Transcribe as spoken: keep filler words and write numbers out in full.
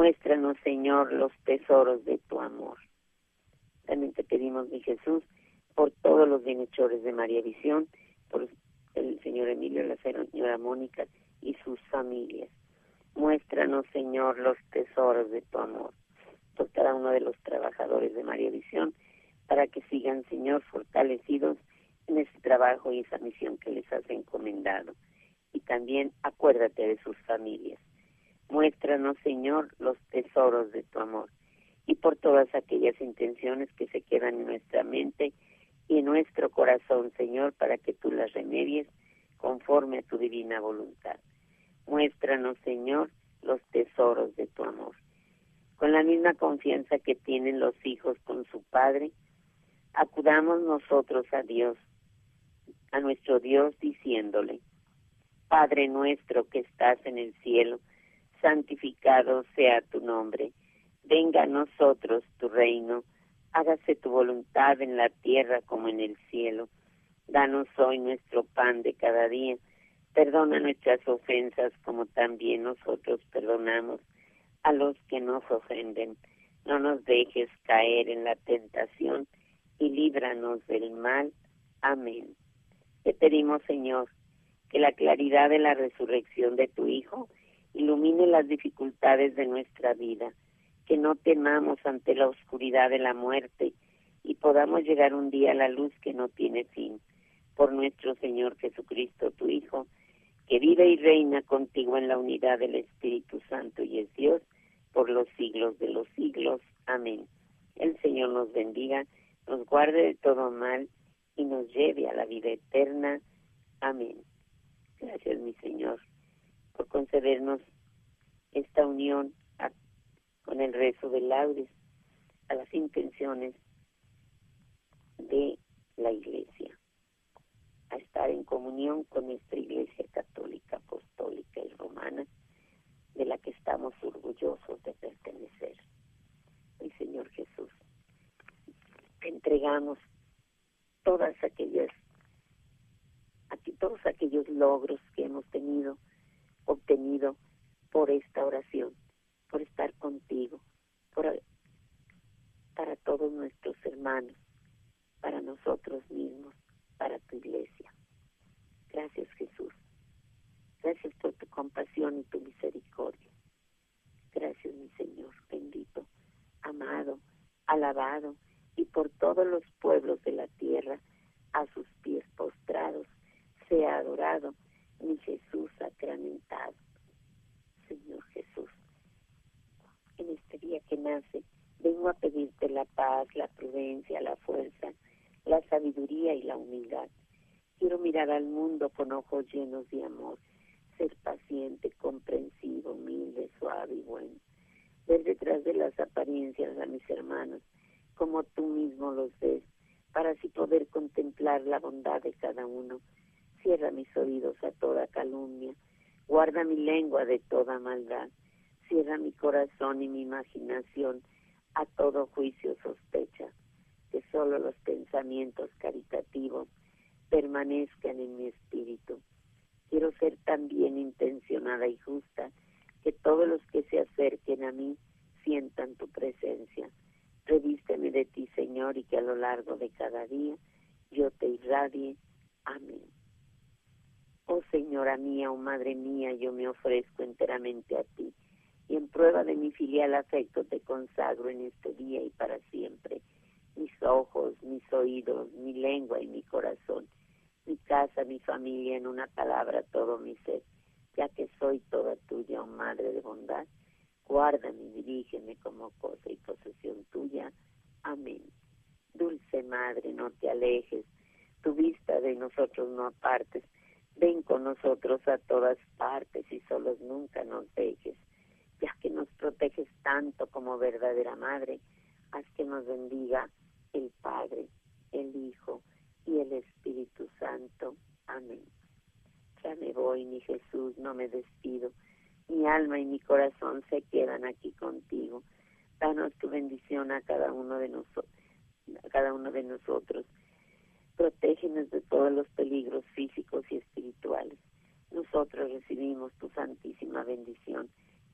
Muéstranos, Señor, los tesoros de tu amor. También te pedimos, mi Jesús, por todos los bienhechores de María Visión, por el señor Emilio, la señora Mónica y sus familias. Muéstranos, Señor, los tesoros de tu amor, por cada uno de los trabajadores de María Visión, para que sigan, Señor, fortalecidos en ese trabajo y esa misión que les has encomendado. Y también acuérdate de sus familias. Muéstranos, Señor, los tesoros de tu amor, y por todas aquellas intenciones que se quedan en nuestra mente y en nuestro corazón, Señor, para que tú las remedies conforme a tu divina voluntad. Muéstranos, Señor, los tesoros de tu amor. Con la misma confianza que tienen los hijos con su Padre, acudamos nosotros a Dios, a nuestro Dios, diciéndole: Padre nuestro que estás en el cielo, santificado sea tu nombre. Venga a nosotros tu reino. Hágase tu voluntad en la tierra como en el cielo. Danos hoy nuestro pan de cada día. Perdona nuestras ofensas como también nosotros perdonamos a los que nos ofenden. No nos dejes caer en la tentación y líbranos del mal. Amén. Te pedimos, Señor, que la claridad de la resurrección de tu Hijo ilumine las dificultades de nuestra vida, que no temamos ante la oscuridad de la muerte y podamos llegar un día a la luz que no tiene fin. Por nuestro Señor Jesucristo, tu Hijo, que vive y reina contigo en la unidad del Espíritu Santo y es Dios por los siglos de los siglos. Amén. El Señor nos bendiga, nos guarde de todo mal y nos lleve a la vida eterna. Amén. Gracias, mi Señor, por concedernos esta unión a, con el rezo de laudes a las intenciones de la Iglesia, a estar en comunión con nuestra Iglesia católica, apostólica y romana, de la que estamos orgullosos de pertenecer. Mi Señor Jesús, te entregamos todas aquellas, aquí todos aquellos logros que hemos tenido, obtenido por esta oración, por estar contigo, por, para todos nuestros hermanos, para nosotros mismos, para tu Iglesia. Gracias, Jesús. Gracias por tu compasión y tu misericordia. Gracias, mi Señor, bendito, amado, alabado, y por todos los pueblos de la tierra, a sus pies postrados, sea adorado mi Jesús sacramentado. Señor Jesús, en este día que nace, vengo a pedirte la paz, la prudencia, la fuerza, la sabiduría y la humildad. Quiero mirar al mundo con ojos llenos de amor, ser paciente, comprensivo, humilde, suave y bueno. Ver detrás de las apariencias a mis hermanos como tú mismo los ves, para así poder contemplar la bondad de cada uno. Cierra mis oídos a toda calumnia, guarda mi lengua de toda maldad, cierra mi corazón y mi imaginación a todo juicio o sospecha, que solo los pensamientos caritativos permanezcan en mi espíritu. Quiero ser tan bien intencionada y justa que todos los que se acerquen a mí sientan tu presencia. Revísteme de ti, Señor, y que a lo largo de cada día yo te irradie. Amén. Oh Señora mía, oh Madre mía, yo me ofrezco enteramente a ti, y en prueba de mi filial afecto te consagro en este día y para siempre mis ojos, mis oídos, mi lengua y mi corazón, mi casa, mi familia, en una palabra todo mi ser, ya que soy toda tuya, oh Madre de bondad. Guárdame y dirígeme como cosa y posesión tuya. Amén. Dulce Madre, no te alejes, tu vista de nosotros no apartes, ven con nosotros a todas partes y solos nunca nos dejes, ya que nos proteges tanto como verdadera Madre, haz que nos bendiga el Padre, el Hijo y el Espíritu Santo. Amén. Ya me voy, mi Jesús, no me despido. Mi alma y mi corazón se quedan aquí contigo. Danos tu bendición a cada uno de nosotros, a cada uno de nosotros. Protégenos de todos los peligros físicos y espirituales. Nosotros recibimos tu santísima bendición